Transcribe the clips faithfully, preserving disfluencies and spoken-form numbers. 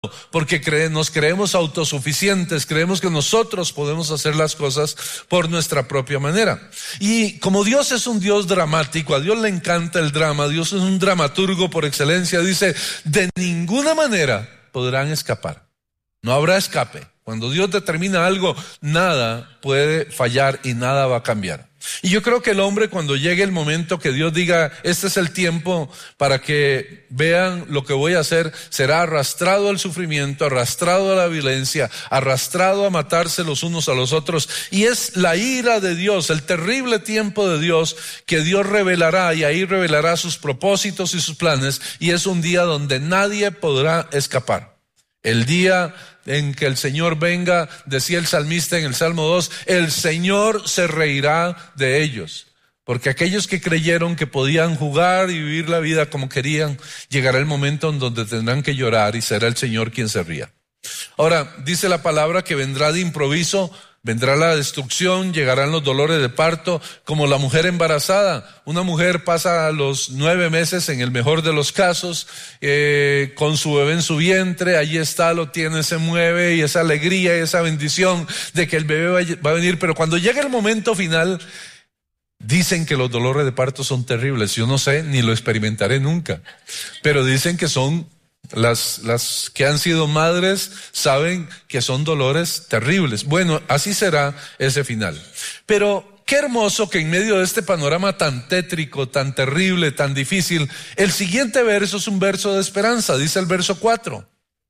porque cre- nos creemos autosuficientes, creemos que nosotros podemos hacer las cosas por nuestra propia manera. Y como Dios es un Dios dramático, a Dios le encanta el drama, Dios es un dramaturgo por excelencia, dice, de ninguna manera podrán escapar. No habrá escape. Cuando Dios determina algo, nada puede fallar y nada va a cambiar. Y yo creo que el hombre, cuando llegue el momento que Dios diga, este es el tiempo para que vean lo que voy a hacer, será arrastrado al sufrimiento, arrastrado a la violencia, arrastrado a matarse los unos a los otros. Y es la ira de Dios, el terrible tiempo de Dios que Dios revelará, y ahí revelará sus propósitos y sus planes, y es un día donde nadie podrá escapar. El día en que el Señor venga, decía el salmista en el Salmo dos, el Señor se reirá de ellos. Porque aquellos que creyeron que podían jugar y vivir la vida como querían, llegará el momento en donde tendrán que llorar y será el Señor quien se ría. Ahora, dice la palabra que vendrá de improviso, vendrá la destrucción, llegarán los dolores de parto, como la mujer embarazada. Una mujer pasa los nueve meses, en el mejor de los casos, eh, con su bebé en su vientre, allí está, lo tiene, se mueve, y esa alegría y esa bendición de que el bebé va, va a venir. Pero cuando llega el momento final, dicen que los dolores de parto son terribles. Yo no sé, ni lo experimentaré nunca, pero dicen que son Las, las que han sido madres saben que son dolores terribles. Bueno, así será ese final. Pero qué hermoso que en medio de este panorama tan tétrico, tan terrible, tan difícil, el siguiente verso es un verso de esperanza. Dice el verso cuatro.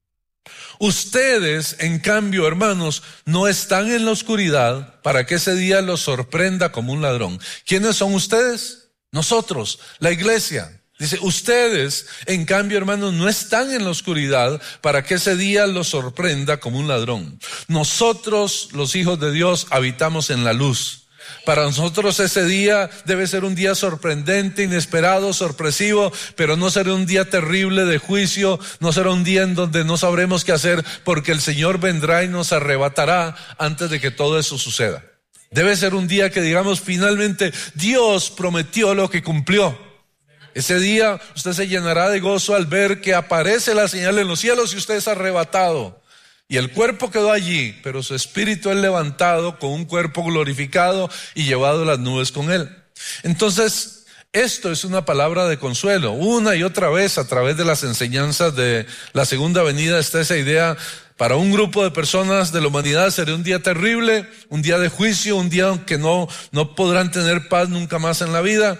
Ustedes, en cambio, hermanos, no están en la oscuridad para que ese día los sorprenda como un ladrón. ¿Quiénes son ustedes? Nosotros, la iglesia. Dice, ustedes, en cambio, hermanos, no están en la oscuridad para que ese día los sorprenda como un ladrón. Nosotros, los hijos de Dios, habitamos en la luz. Para nosotros ese día debe ser un día sorprendente, inesperado, sorpresivo, pero no será un día terrible de juicio, no será un día en donde no sabremos qué hacer, porque el Señor vendrá y nos arrebatará antes de que todo eso suceda. Debe ser un día que digamos, finalmente, Dios prometió lo que cumplió. Ese día usted se llenará de gozo al ver que aparece la señal en los cielos y usted es arrebatado. Y el cuerpo quedó allí, pero su espíritu es levantado con un cuerpo glorificado y llevado a las nubes con él. Entonces, esto es una palabra de consuelo. Una y otra vez a través de las enseñanzas de la segunda venida está esa idea. Para un grupo de personas de la humanidad será un día terrible, un día de juicio, un día que no, no podrán tener paz nunca más en la vida.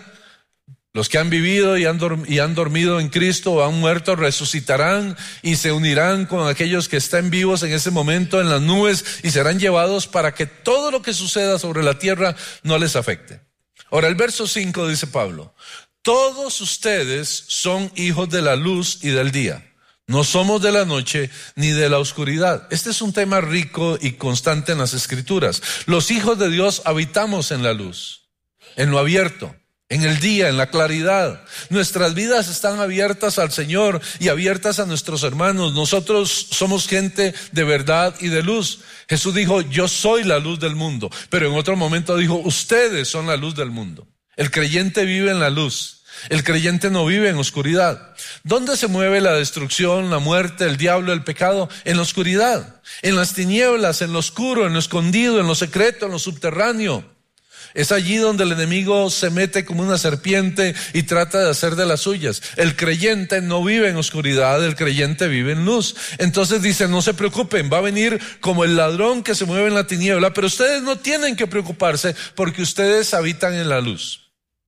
Los que han vivido y han, dorm- y han dormido en Cristo o han muerto resucitarán y se unirán con aquellos que están vivos en ese momento en las nubes y serán llevados para que todo lo que suceda sobre la tierra no les afecte. Ahora el verso cinco dice Pablo, todos ustedes son hijos de la luz y del día. No somos de la noche ni de la oscuridad. Este es un tema rico y constante en las Escrituras. Los hijos de Dios habitamos en la luz, en lo abierto. En el día, en la claridad. Nuestras vidas están abiertas al Señor y abiertas a nuestros hermanos. Nosotros somos gente de verdad y de luz. Jesús dijo, yo soy la luz del mundo. Pero en otro momento dijo, ustedes son la luz del mundo. El creyente vive en la luz. El creyente no vive en oscuridad. ¿Dónde se mueve la destrucción, la muerte, el diablo, el pecado? En la oscuridad, en las tinieblas, en lo oscuro, en lo escondido, en lo secreto, en lo subterráneo. Es allí donde el enemigo se mete como una serpiente y trata de hacer de las suyas. El creyente no vive en oscuridad, el creyente vive en luz. Entonces dice, no se preocupen, va a venir como el ladrón que se mueve en la tiniebla, pero ustedes no tienen que preocuparse porque ustedes habitan en la luz.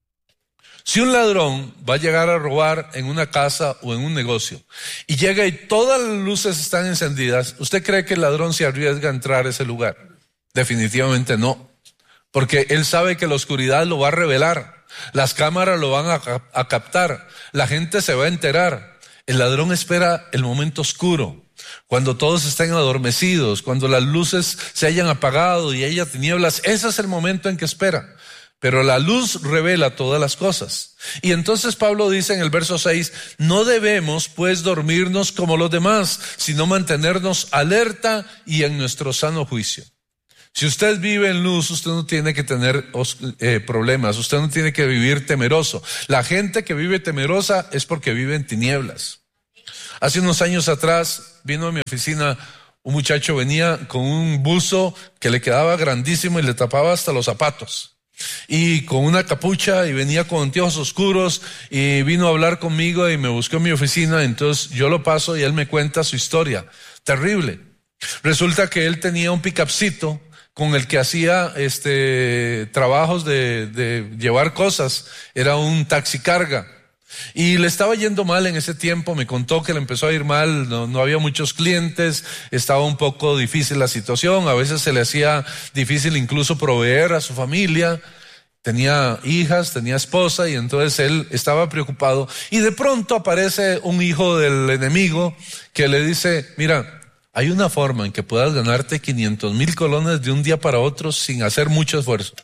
Si un ladrón va a llegar a robar en una casa o en un negocio y llega y todas las luces están encendidas, ¿usted cree que el ladrón se arriesga a entrar a ese lugar? Definitivamente no. Porque él sabe que la oscuridad lo va a revelar, las cámaras lo van a, a captar, la gente se va a enterar. El ladrón espera el momento oscuro, cuando todos estén adormecidos, cuando las luces se hayan apagado y haya tinieblas, ese es el momento en que espera. Pero la luz revela todas las cosas. Y entonces Pablo dice en el verso seis, no debemos pues dormirnos como los demás, sino mantenernos alerta y en nuestro sano juicio. Si usted vive en luz, usted no tiene que tener eh, problemas, usted no tiene que vivir temeroso. La gente que vive temerosa es porque vive en tinieblas. Hace unos años atrás vino a mi oficina un muchacho, venía con un buzo que le quedaba grandísimo y le tapaba hasta los zapatos. Y con una capucha, y venía con anteojos oscuros, y vino a hablar conmigo y me buscó en mi oficina. Entonces yo lo paso y él me cuenta su historia. Terrible. Resulta que él tenía un pickupcito con el que hacía este trabajos de, de llevar cosas. Era un taxicarga. Y le estaba yendo mal en ese tiempo. Me contó que le empezó a ir mal, no, no había muchos clientes, estaba un poco difícil la situación, a veces se le hacía difícil incluso proveer a su familia. Tenía hijas, tenía esposa, y entonces él estaba preocupado. Y de pronto aparece un hijo del enemigo que le dice: mira, hay una forma en que puedas ganarte quinientos mil colones de un día para otro sin hacer mucho esfuerzo.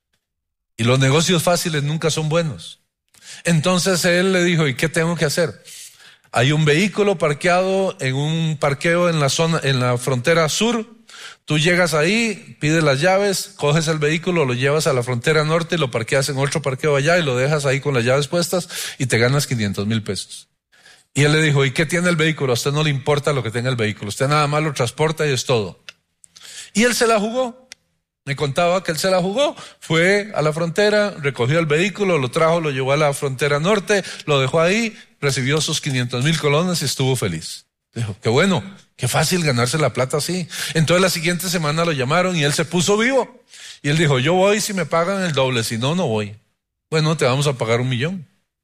Y los negocios fáciles nunca son buenos. Entonces él le dijo: ¿y qué tengo que hacer? Hay un vehículo parqueado en un parqueo en la zona, en la frontera sur. Tú llegas ahí, pides las llaves, coges el vehículo, lo llevas a la frontera norte, lo parqueas en otro parqueo allá y lo dejas ahí con las llaves puestas y te ganas quinientos mil pesos. Y él le dijo: ¿y qué tiene el vehículo? A usted no le importa lo que tenga el vehículo, usted nada más lo transporta y es todo. Y él se la jugó. Me contaba que él se la jugó, fue a la frontera, recogió el vehículo, lo trajo, lo llevó a la frontera norte, lo dejó ahí, recibió sus quinientos mil colones y estuvo feliz. Dijo: qué bueno, qué fácil ganarse la plata así. Entonces la siguiente semana lo llamaron y él se puso vivo. Y él dijo: yo voy si me pagan el doble, si no, no voy. Bueno, te vamos a pagar un millón.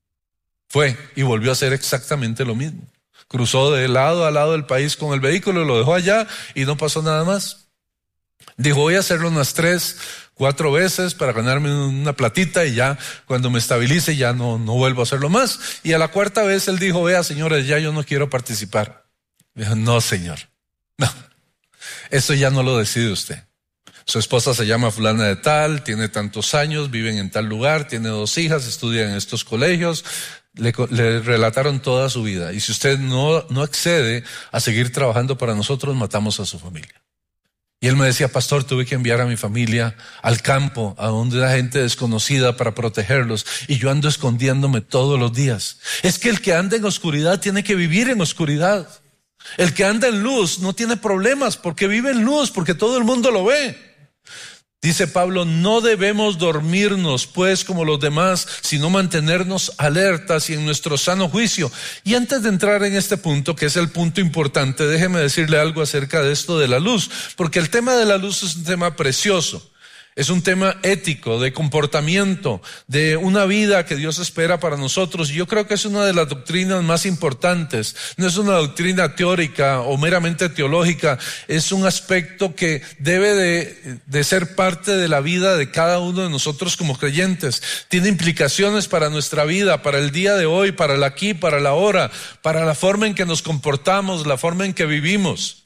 Fue y volvió a hacer exactamente lo mismo. Cruzó de lado a lado del país con el vehículo, lo dejó allá y no pasó nada más. Dijo: voy a hacerlo unas tres, cuatro veces para ganarme una platita y ya cuando me estabilice ya no, no vuelvo a hacerlo más. Y a la cuarta vez él dijo: vea, señores, ya yo no quiero participar. Dijo: no, señor, no, eso ya no lo decide usted. Su esposa se llama fulana de tal, tiene tantos años, viven en tal lugar, tiene dos hijas, estudian en estos colegios. Le, le relataron toda su vida. Y si usted no, no accede a seguir trabajando para nosotros, matamos a su familia. Y él me decía: pastor, tuve que enviar a mi familia al campo, a donde era gente desconocida, para protegerlos, y yo ando escondiéndome todos los días. Es que el que anda en oscuridad tiene que vivir en oscuridad. El que anda en luz no tiene problemas porque vive en luz, porque todo el mundo lo ve. Dice Pablo: no debemos dormirnos pues como los demás, sino mantenernos alertas y en nuestro sano juicio. Y antes de entrar en este punto, que es el punto importante, déjeme decirle algo acerca de esto de la luz, porque el tema de la luz es un tema precioso. Es un tema ético, de comportamiento, de una vida que Dios espera para nosotros. Y yo creo que es una de las doctrinas más importantes. No es una doctrina teórica o meramente teológica. Es un aspecto que debe de, de ser parte de la vida de cada uno de nosotros como creyentes. Tiene implicaciones para nuestra vida, para el día de hoy, para el aquí, para la ahora, para la forma en que nos comportamos, la forma en que vivimos.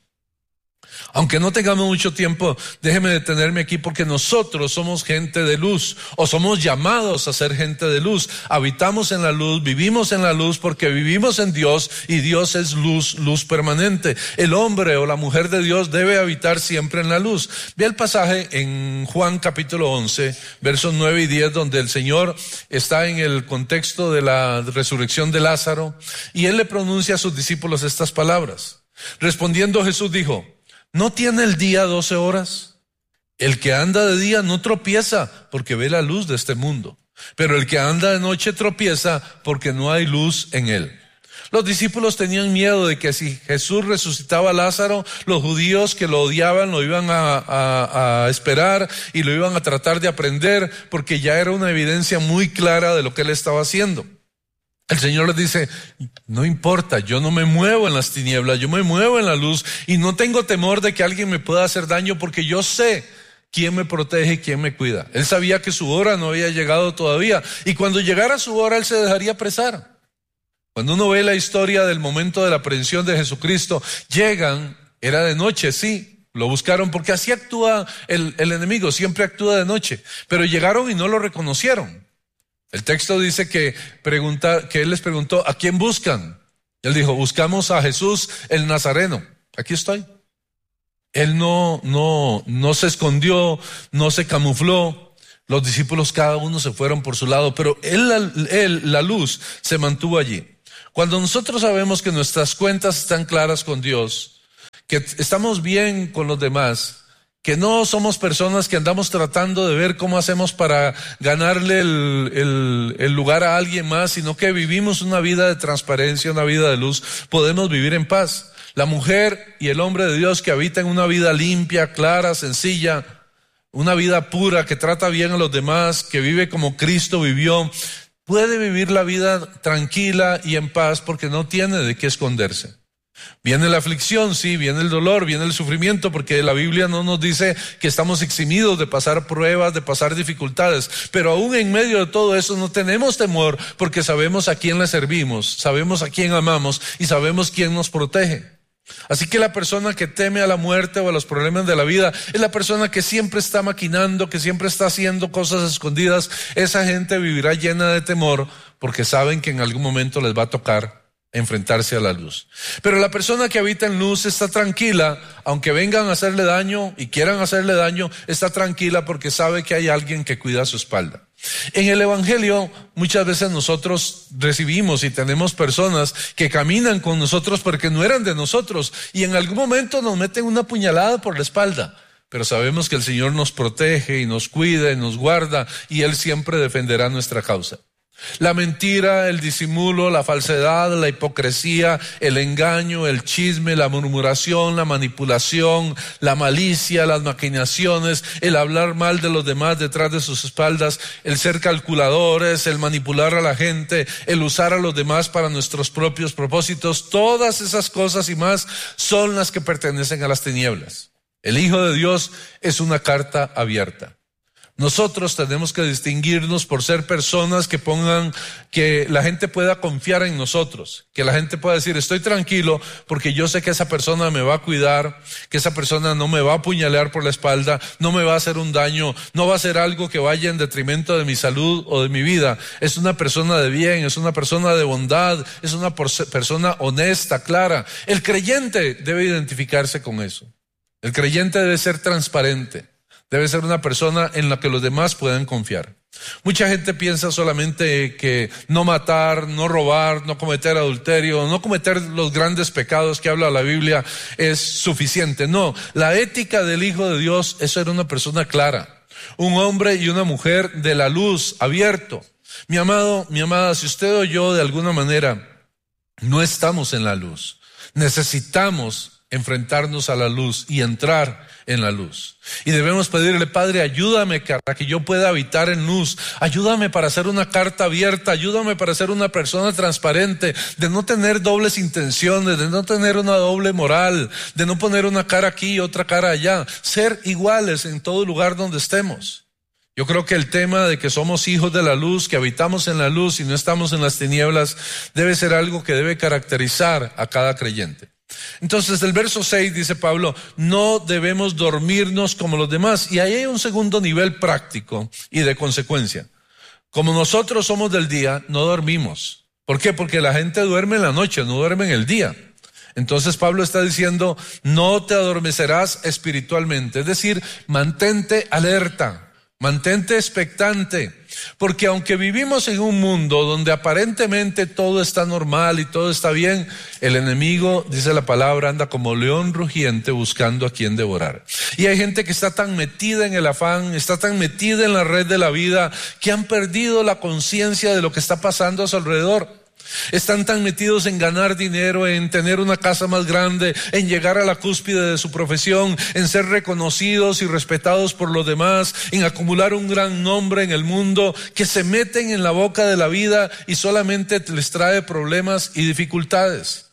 Aunque no tengamos mucho tiempo, déjeme detenerme aquí, porque nosotros somos gente de luz, o somos llamados a ser gente de luz. Habitamos en la luz, vivimos en la luz porque vivimos en Dios, y Dios es luz, luz permanente. El hombre o la mujer de Dios debe habitar siempre en la luz. Ve el pasaje en Juan capítulo once, versos nueve y diez, donde el Señor está en el contexto de la resurrección de Lázaro, y Él le pronuncia a sus discípulos estas palabras. Respondiendo Jesús dijo: ¿no tiene el día doce horas? El que anda de día no tropieza porque ve la luz de este mundo, pero el que anda de noche tropieza porque no hay luz en él. Los discípulos tenían miedo de que si Jesús resucitaba a Lázaro, los judíos que lo odiaban lo iban a, a, a esperar y lo iban a tratar de aprender, porque ya era una evidencia muy clara de lo que él estaba haciendo. El Señor les dice: no importa, yo no me muevo en las tinieblas, yo me muevo en la luz, y no tengo temor de que alguien me pueda hacer daño, porque yo sé quién me protege y quién me cuida. Él sabía que su hora no había llegado todavía, y cuando llegara su hora él se dejaría apresar. Cuando uno ve la historia del momento de la aprehensión de Jesucristo, llegan, era de noche, sí, lo buscaron porque así actúa el, el enemigo, siempre actúa de noche, pero llegaron y no lo reconocieron. El texto dice que, pregunta, que él les preguntó: ¿a quién buscan? Él dijo: buscamos a Jesús el Nazareno. Aquí estoy. Él no, no, no se escondió, no se camufló. Los discípulos cada uno se fueron por su lado, pero él, él, la luz se mantuvo allí. Cuando nosotros sabemos que nuestras cuentas están claras con Dios, que estamos bien con los demás, que no somos personas que andamos tratando de ver cómo hacemos para ganarle el, el, el lugar a alguien más, sino que vivimos una vida de transparencia, una vida de luz, podemos vivir en paz. La mujer y el hombre de Dios que habitan una vida limpia, clara, sencilla, una vida pura, que trata bien a los demás, que vive como Cristo vivió, puede vivir la vida tranquila y en paz porque no tiene de qué esconderse. Viene la aflicción, sí, viene el dolor, viene el sufrimiento, porque la Biblia no nos dice que estamos eximidos de pasar pruebas, de pasar dificultades, pero aún en medio de todo eso no tenemos temor, porque sabemos a quién le servimos, sabemos a quién amamos y sabemos quién nos protege. Así que la persona que teme a la muerte o a los problemas de la vida es la persona que siempre está maquinando, que siempre está haciendo cosas escondidas. Esa gente vivirá llena de temor porque saben que en algún momento les va a tocar enfrentarse a la luz. Pero la persona que habita en luz está tranquila, aunque vengan a hacerle daño y quieran hacerle daño, está tranquila porque sabe que hay alguien que cuida su espalda. En el Evangelio muchas veces nosotros recibimos y tenemos personas que caminan con nosotros porque no eran de nosotros y en algún momento nos meten una puñalada por la espalda, pero sabemos que el Señor nos protege y nos cuida y nos guarda y Él siempre defenderá nuestra causa. La mentira, el disimulo, la falsedad, la hipocresía, el engaño, el chisme, la murmuración, la manipulación, la malicia, las maquinaciones, el hablar mal de los demás detrás de sus espaldas, el ser calculadores, el manipular a la gente, el usar a los demás para nuestros propios propósitos, todas esas cosas y más son las que pertenecen a las tinieblas. El Hijo de Dios es una carta abierta. Nosotros tenemos que distinguirnos por ser personas que pongan, que la gente pueda confiar en nosotros, que la gente pueda decir, estoy tranquilo porque yo sé que esa persona me va a cuidar, que esa persona no me va a apuñalar por la espalda, no me va a hacer un daño, no va a hacer algo que vaya en detrimento de mi salud o de mi vida. Es una persona de bien, es una persona de bondad, es una persona honesta, clara. El creyente debe identificarse con eso. El creyente debe ser transparente. Debe ser una persona en la que los demás puedan confiar. Mucha gente piensa solamente que no matar, no robar, no cometer adulterio, no cometer los grandes pecados que habla la Biblia es suficiente. No, la ética del Hijo de Dios, eso era una persona clara. Un hombre y una mujer de la luz, abierto. Mi amado, mi amada, si usted o yo de alguna manera no estamos en la luz, necesitamos enfrentarnos a la luz y entrar en la luz. Y debemos pedirle, Padre, ayúdame para que yo pueda habitar en luz. Ayúdame para ser una carta abierta. Ayúdame para ser una persona transparente, de no tener dobles intenciones, de no tener una doble moral, de no poner una cara aquí y otra cara allá. Ser iguales en todo lugar donde estemos. Yo creo que el tema de que somos hijos de la luz, que habitamos en la luz y no estamos en las tinieblas, debe ser algo que debe caracterizar a cada creyente. Entonces, el verso seis dice Pablo, no debemos dormirnos como los demás. Y ahí hay un segundo nivel práctico y de consecuencia. Como nosotros somos del día, no dormimos. ¿Por qué? Porque la gente duerme en la noche, no duerme en el día. Entonces Pablo está diciendo, no te adormecerás espiritualmente. Es decir, mantente alerta. Mantente expectante, porque aunque vivimos en un mundo donde aparentemente todo está normal y todo está bien, el enemigo, dice la palabra, anda como león rugiente buscando a quien devorar. Y hay gente que está tan metida en el afán, está tan metida en la red de la vida, que han perdido la conciencia de lo que está pasando a su alrededor. Están tan metidos en ganar dinero, en tener una casa más grande, en llegar a la cúspide de su profesión, en ser reconocidos y respetados por los demás, en acumular un gran nombre en el mundo, que se meten en la boca de la vida y solamente les trae problemas y dificultades.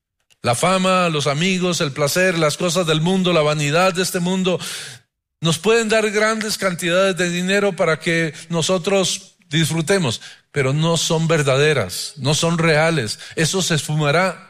La fama, los amigos, el placer, las cosas del mundo, la vanidad de este mundo, nos pueden dar grandes cantidades de dinero para que nosotros disfrutemos, pero no son verdaderas, no son reales. Eso se esfumará.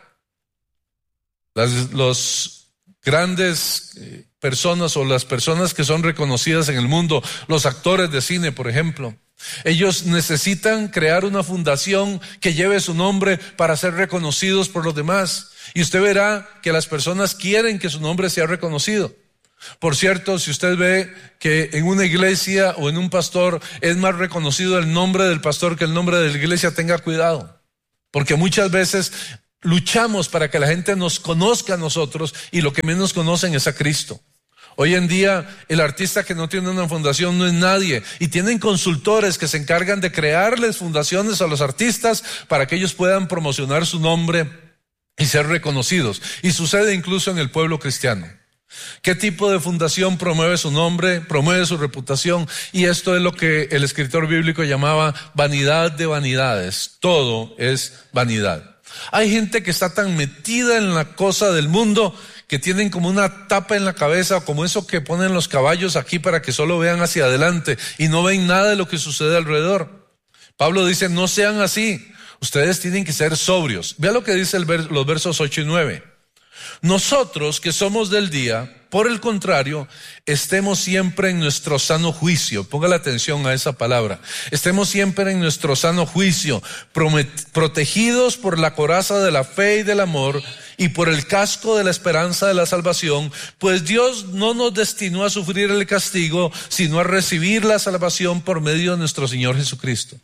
Las los grandes personas o las personas que son reconocidas en el mundo, los actores de cine, por ejemplo, ellos necesitan crear una fundación que lleve su nombre para ser reconocidos por los demás. Y usted verá que las personas quieren que su nombre sea reconocido. Por cierto, si usted ve que en una iglesia o en un pastor es más reconocido el nombre del pastor que el nombre de la iglesia, tenga cuidado. Porque muchas veces luchamos para que la gente nos conozca a nosotros y lo que menos conocen es a Cristo. Hoy en día el artista que no tiene una fundación no es nadie, y tienen consultores que se encargan de crearles fundaciones a los artistas para que ellos puedan promocionar su nombre y ser reconocidos. Y sucede incluso en el pueblo cristiano. ¿Qué tipo de fundación promueve su nombre, promueve su reputación? Y esto es lo que el escritor bíblico llamaba vanidad de vanidades. Todo es vanidad. Hay gente que está tan metida en la cosa del mundo que tienen como una tapa en la cabeza, o como eso que ponen los caballos aquí para que solo vean hacia adelante y no ven nada de lo que sucede alrededor. Pablo dice, no sean así, ustedes tienen que ser sobrios. Vea lo que dice el vers- los versos ocho y nueve. Nosotros que somos del día, por el contrario, estemos siempre en nuestro sano juicio. Ponga la atención a esa palabra. Estemos siempre en nuestro sano juicio, promet- protegidos por la coraza de la fe y del amor y por el casco de la esperanza de la salvación, pues Dios no nos destinó a sufrir el castigo, sino a recibir la salvación por medio de nuestro Señor Jesucristo.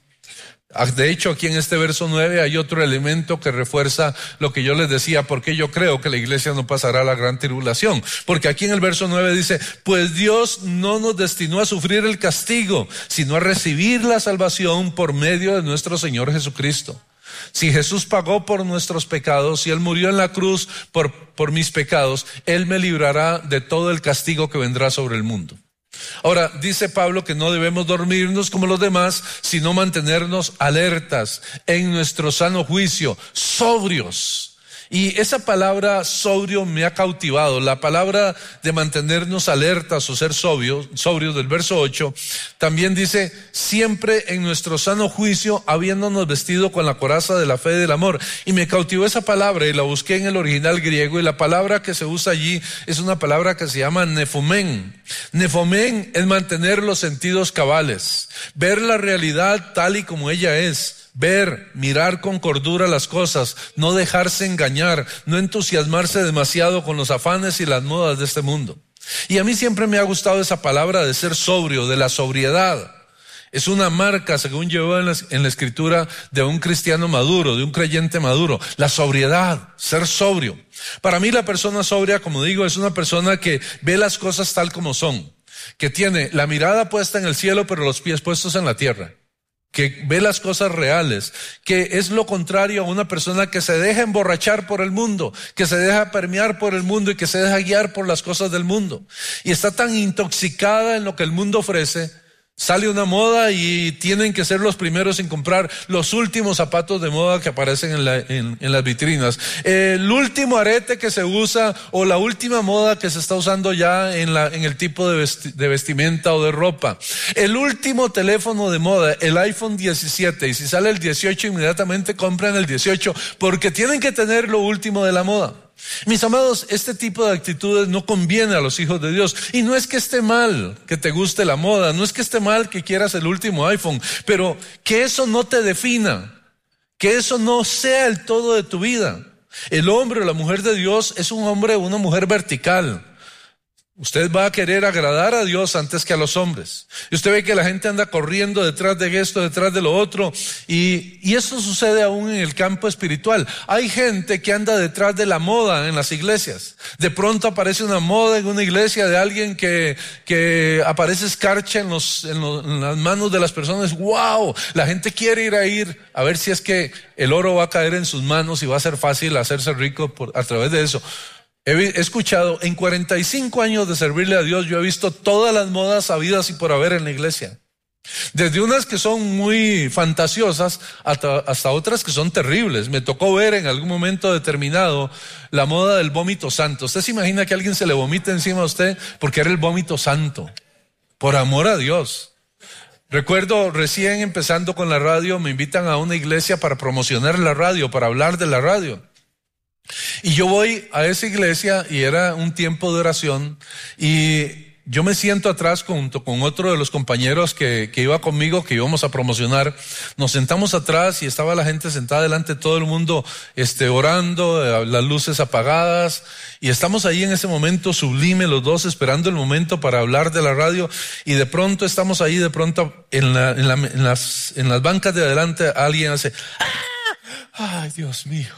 De hecho, aquí en este verso nueve hay otro elemento que refuerza lo que yo les decía, porque yo creo que la iglesia no pasará la gran tribulación. Porque aquí en el verso nueve dice, pues Dios no nos destinó a sufrir el castigo, sino a recibir la salvación por medio de nuestro Señor Jesucristo. Si Jesús pagó por nuestros pecados, si Él murió en la cruz por, por mis pecados, Él me librará de todo el castigo que vendrá sobre el mundo. Ahora, dice Pablo que no debemos dormirnos como los demás, sino mantenernos alertas en nuestro sano juicio, sobrios. Y esa palabra sobrio me ha cautivado. La palabra de mantenernos alertas o ser sobrios, sobrios del verso ocho, también dice, siempre en nuestro sano juicio, habiéndonos vestido con la coraza de la fe y del amor. Y me cautivó esa palabra y la busqué en el original griego, y la palabra que se usa allí es una palabra que se llama nefomen. Nefomen es mantener los sentidos cabales, ver la realidad tal y como ella es. Ver, mirar con cordura las cosas, no dejarse engañar, no entusiasmarse demasiado con los afanes y las modas de este mundo. Y a mí siempre me ha gustado esa palabra de ser sobrio, de la sobriedad. Es una marca, según yo veo en la, en la escritura, de un cristiano maduro, de un creyente maduro. La sobriedad, ser sobrio. Para mí la persona sobria, como digo, es una persona que ve las cosas tal como son, que tiene la mirada puesta en el cielo pero los pies puestos en la tierra, que ve las cosas reales, que es lo contrario a una persona que se deja emborrachar por el mundo, que se deja permear por el mundo y que se deja guiar por las cosas del mundo. Y está tan intoxicada en lo que el mundo ofrece. Sale una moda y tienen que ser los primeros en comprar los últimos zapatos de moda que aparecen en, la, en, en las vitrinas. El último arete que se usa o la última moda que se está usando ya en, la, en el tipo de, vesti, de vestimenta o de ropa. El último teléfono de moda, el iPhone diecisiete. Y si sale el dieciocho, inmediatamente compran el dieciocho porque tienen que tener lo último de la moda. Mis amados, este tipo de actitudes no conviene a los hijos de Dios. Y no es que esté mal que te guste la moda, no es que esté mal que quieras el último iPhone, pero que eso no te defina, que eso no sea el todo de tu vida. El hombre o la mujer de Dios es un hombre o una mujer vertical. Usted va a querer agradar a Dios antes que a los hombres. Y usted ve que la gente anda corriendo detrás de esto, detrás de lo otro. Y, y eso sucede aún en el campo espiritual. Hay gente que anda detrás de la moda en las iglesias. De pronto aparece una moda en una iglesia de alguien que, que aparece escarcha en, los, en, los, en las manos de las personas. ¡Wow! La gente quiere ir a ir a ver si es que el oro va a caer en sus manos y va a ser fácil hacerse rico por, a través de eso. He escuchado, en cuarenta y cinco años de servirle a Dios, yo he visto todas las modas habidas y por haber en la iglesia. Desde unas que son muy fantasiosas hasta, hasta otras que son terribles. Me tocó ver en algún momento determinado la moda del vómito santo. ¿Usted se imagina que alguien se le vomite encima a usted? Porque era el vómito santo. Por amor a Dios. Recuerdo recién empezando con la radio, me invitan a una iglesia para promocionar la radio, para hablar de la radio. Y yo voy a esa iglesia y era un tiempo de oración y yo me siento atrás junto con otro de los compañeros que, que iba conmigo, que íbamos a promocionar. Nos sentamos atrás y estaba la gente sentada delante, todo el mundo este, orando, las luces apagadas, y estamos ahí en ese momento sublime los dos esperando el momento para hablar de la radio, y de pronto estamos ahí, de pronto en, la, en, la, en, las, en las bancas de adelante alguien hace ¡ah! Ay, Dios mío.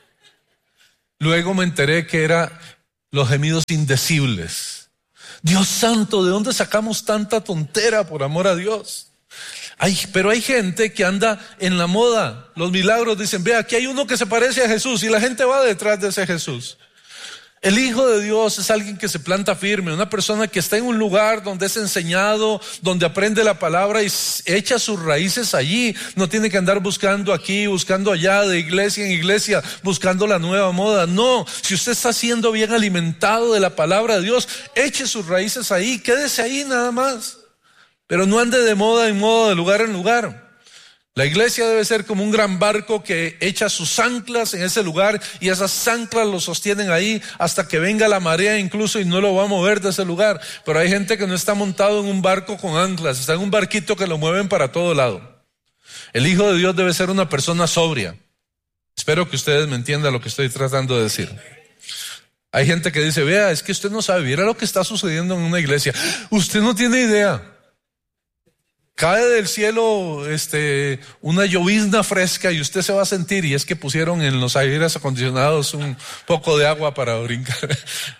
Luego me enteré que eran los gemidos indecibles. Dios santo, ¿de dónde sacamos tanta tontera por amor a Dios? Hay, pero hay gente que anda en la moda. Los milagros dicen, ve, aquí hay uno que se parece a Jesús, y la gente va detrás de ese Jesús. El Hijo de Dios es alguien que se planta firme, una persona que está en un lugar donde es enseñado, donde aprende la palabra y echa sus raíces allí. No tiene que andar buscando aquí, buscando allá, de iglesia en iglesia, buscando la nueva moda. No, si usted está siendo bien alimentado de la palabra de Dios, eche sus raíces ahí, quédese ahí nada más. Pero no ande de moda en moda, de lugar en lugar. La iglesia debe ser como un gran barco que echa sus anclas en ese lugar, y esas anclas lo sostienen ahí hasta que venga la marea incluso, y no lo va a mover de ese lugar. Pero hay gente que no está montado en un barco con anclas, está en un barquito que lo mueven para todo lado. El Hijo de Dios debe ser una persona sobria. Espero que ustedes me entiendan lo que estoy tratando de decir. Hay gente que dice, vea, es que usted no sabe, mira lo que está sucediendo en una iglesia. Usted no tiene idea. Cae del cielo este, una llovizna fresca y usted se va a sentir, y es que pusieron en los aires acondicionados un poco de agua para brincar.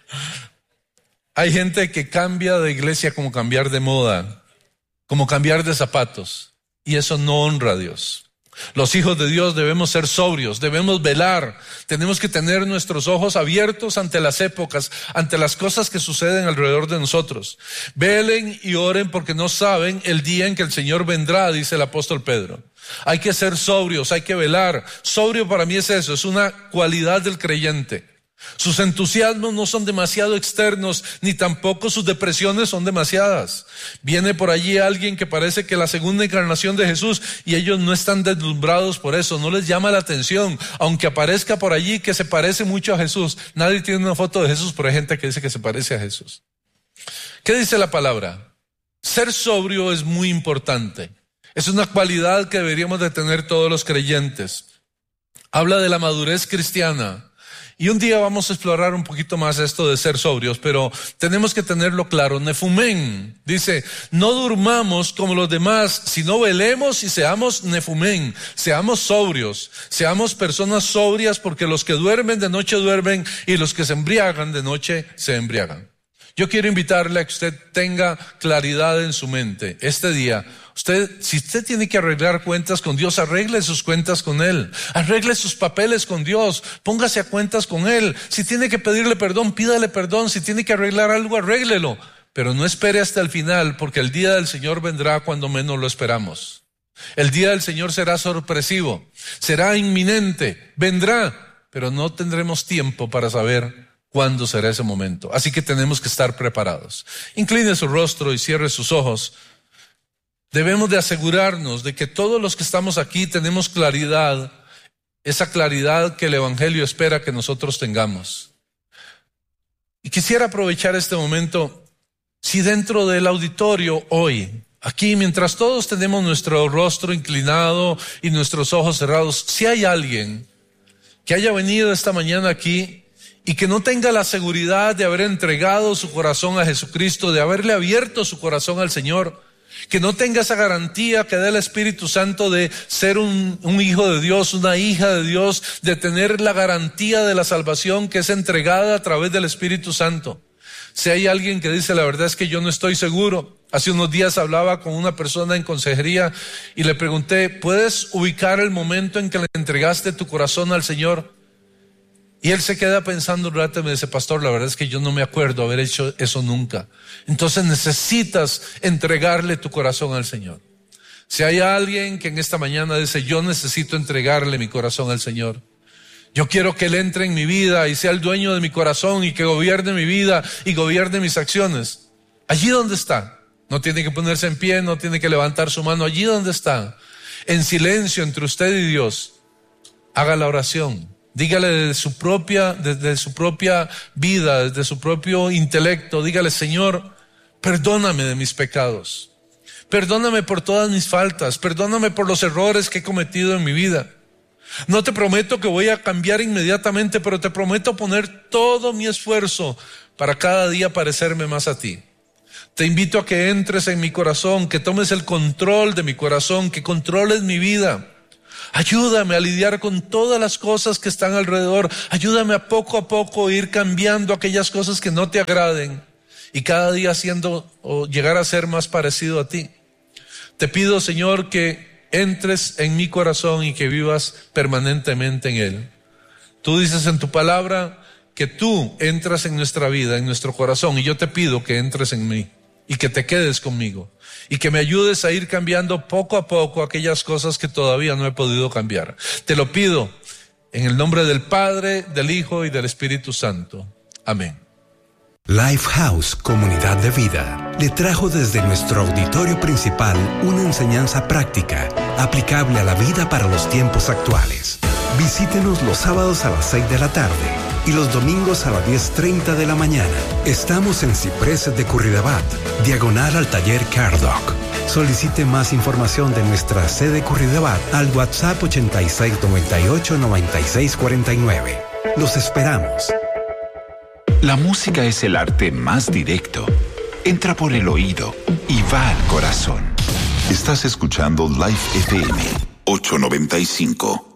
Hay gente que cambia de iglesia como cambiar de moda, como cambiar de zapatos, y eso no honra a Dios. Los hijos de Dios debemos ser sobrios, debemos velar, tenemos que tener nuestros ojos abiertos ante las épocas, ante las cosas que suceden alrededor de nosotros. Velen y oren porque no saben el día en que el Señor vendrá, dice el apóstol Pedro. Hay que ser sobrios, hay que velar. Sobrio para mí es eso, es una cualidad del creyente. Sus entusiasmos no son demasiado externos, ni tampoco sus depresiones son demasiadas. Viene por allí alguien que parece que la segunda encarnación de Jesús, y ellos no están deslumbrados por eso, no les llama la atención, aunque aparezca por allí que se parece mucho a Jesús. Nadie tiene una foto de Jesús, pero hay gente que dice que se parece a Jesús. ¿Qué dice la palabra? Ser sobrio es muy importante. Es una cualidad que deberíamos de tener todos los creyentes. Habla de la madurez cristiana. Y un día vamos a explorar un poquito más esto de ser sobrios, pero tenemos que tenerlo claro. Nefumén dice, no durmamos como los demás, sino velemos y seamos nefumén, seamos sobrios, seamos personas sobrias, porque los que duermen de noche duermen, y los que se embriagan de noche se embriagan. Yo quiero invitarle a que usted tenga claridad en su mente este día. Usted, si usted tiene que arreglar cuentas con Dios, arregle sus cuentas con Él. Arregle sus papeles con Dios. Póngase a cuentas con Él. Si tiene que pedirle perdón, pídale perdón. Si tiene que arreglar algo, arréglelo. Pero no espere hasta el final, porque el día del Señor vendrá cuando menos lo esperamos. El día del Señor será sorpresivo, será inminente, vendrá, pero no tendremos tiempo para saber cuándo será ese momento. Así que tenemos que estar preparados. Incline su rostro y cierre sus ojos. Debemos de asegurarnos de que todos los que estamos aquí tenemos claridad, esa claridad que el Evangelio espera que nosotros tengamos. Y quisiera aprovechar este momento, si dentro del auditorio hoy, aquí mientras todos tenemos nuestro rostro inclinado y nuestros ojos cerrados, si hay alguien que haya venido esta mañana aquí y que no tenga la seguridad de haber entregado su corazón a Jesucristo, de haberle abierto su corazón al Señor, que no tenga esa garantía que da el Espíritu Santo de ser un, un hijo de Dios, una hija de Dios, de tener la garantía de la salvación que es entregada a través del Espíritu Santo. Si hay alguien que dice, la verdad es que yo no estoy seguro. Hace unos días hablaba con una persona en consejería y le pregunté, ¿puedes ubicar el momento en que le entregaste tu corazón al Señor? Y él se queda pensando un rato y me dice, pastor, la verdad es que yo no me acuerdo haber hecho eso nunca. Entonces necesitas entregarle tu corazón al Señor. Si hay alguien que en esta mañana dice, yo necesito entregarle mi corazón al Señor. Yo quiero que Él entre en mi vida y sea el dueño de mi corazón y que gobierne mi vida y gobierne mis acciones. Allí donde está. No tiene que ponerse en pie, no tiene que levantar su mano. Allí donde está, en silencio entre usted y Dios, haga la oración. Dígale desde su propia, desde su propia vida, desde su propio intelecto, dígale, Señor, perdóname de mis pecados. Perdóname por todas mis faltas. Perdóname por los errores que he cometido en mi vida. No te prometo que voy a cambiar inmediatamente, pero te prometo poner todo mi esfuerzo para cada día parecerme más a ti. Te invito a que entres en mi corazón, que tomes el control de mi corazón, que controles mi vida. Ayúdame a lidiar con todas las cosas que están alrededor. Ayúdame a poco a poco ir cambiando aquellas cosas que no te agraden y cada día haciendo o llegar a ser más parecido a ti. Te pido, Señor, que entres en mi corazón y que vivas permanentemente en él. Tú dices en tu palabra que tú entras en nuestra vida, en nuestro corazón, y yo te pido que entres en mí y que te quedes conmigo y que me ayudes a ir cambiando poco a poco aquellas cosas que todavía no he podido cambiar. Te lo pido en el nombre del Padre, del Hijo y del Espíritu Santo. Amén. Lifehouse Comunidad de Vida le trajo desde nuestro auditorio principal una enseñanza práctica aplicable a la vida para los tiempos actuales. Visítenos los sábados a las seis de la tarde y los domingos a las diez treinta de la mañana. Estamos en Cipreses de Curridabat, diagonal al taller Cardoc. Solicite más información de nuestra sede Curridabat al WhatsApp ochenta y seis noventa y ocho noventa y seis cuarenta y nueve. Los esperamos. La música es el arte más directo. Entra por el oído y va al corazón. Estás escuchando Life F M ochocientos noventa y cinco.